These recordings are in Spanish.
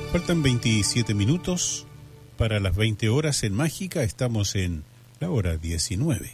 Faltan 27 minutos para las 20 horas en Mágica. Estamos en la hora 19.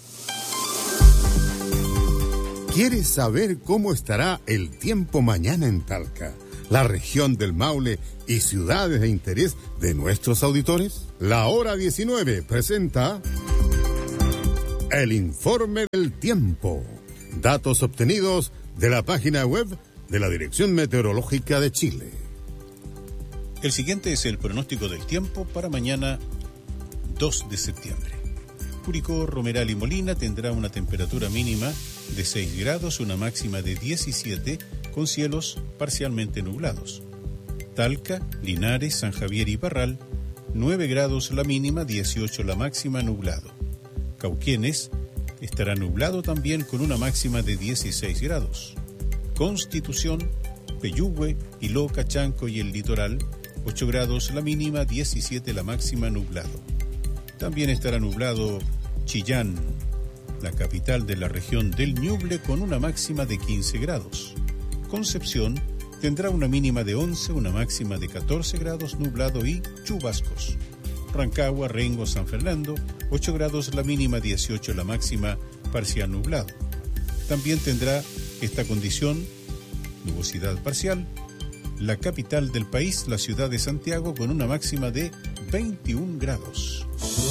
¿Quieres saber cómo estará el tiempo mañana en Talca, la región del Maule y ciudades de interés de nuestros auditores? La hora 19 presenta el informe del tiempo. Datos obtenidos de la página web de la Dirección Meteorológica de Chile. El siguiente es el pronóstico del tiempo para mañana 2 de septiembre. Curicó, Romeral y Molina tendrá una temperatura mínima de 6 grados, una máxima de 17, con cielos parcialmente nublados. Talca, Linares, San Javier y Parral, 9 grados la mínima, 18 la máxima, nublado. Cauquenes estará nublado también con una máxima de 16 grados. Constitución, Peyúgue, Iloca, Chanco y el litoral, 8 grados la mínima, 17 la máxima, nublado. También estará nublado Chillán, la capital de la región del Ñuble, con una máxima de 15 grados. Concepción tendrá una mínima de 11, una máxima de 14 grados, nublado y chubascos. Rancagua, Rengo, San Fernando, 8 grados la mínima, 18 la máxima, parcial nublado. También tendrá esta condición, nubosidad parcial, la capital del país, la ciudad de Santiago, con una máxima de 21 grados.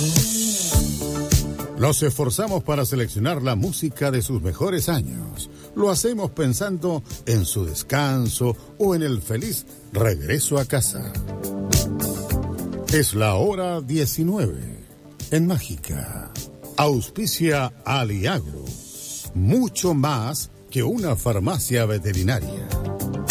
Nos esforzamos para seleccionar la música de sus mejores años. Lo hacemos pensando en su descanso o en el feliz regreso a casa. Es la hora 19 en Mágica. Auspicia Aliagro. Mucho más que una farmacia veterinaria.